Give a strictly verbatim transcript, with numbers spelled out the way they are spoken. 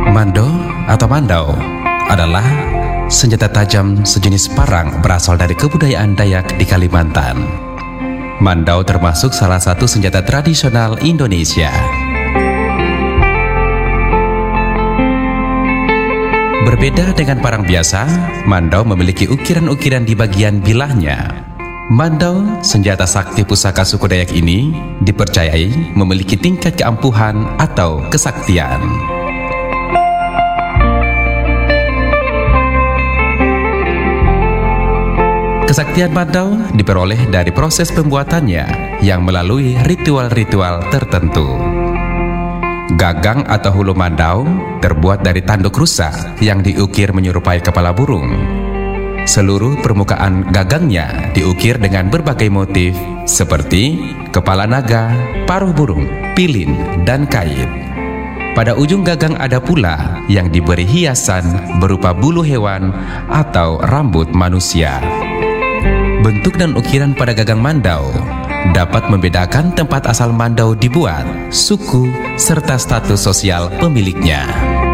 Mando atau mandau adalah senjata tajam sejenis parang berasal dari kebudayaan Dayak di Kalimantan. Mandau termasuk salah satu senjata tradisional Indonesia. Berbeda dengan parang biasa, mandau memiliki ukiran-ukiran di bagian bilahnya. Mandau, senjata sakti pusaka suku Dayak ini, dipercayai memiliki tingkat keampuhan atau kesaktian. Kesaktian mandau diperoleh dari proses pembuatannya yang melalui ritual-ritual tertentu. Gagang atau hulu mandau terbuat dari tanduk rusa yang diukir menyerupai kepala burung. Seluruh permukaan gagangnya diukir dengan berbagai motif seperti kepala naga, paruh burung, pilin, dan kait. Pada ujung gagang ada pula yang diberi hiasan berupa bulu hewan atau rambut manusia. Bentuk dan ukiran pada gagang mandau dapat membedakan tempat asal mandau dibuat, suku, serta status sosial pemiliknya.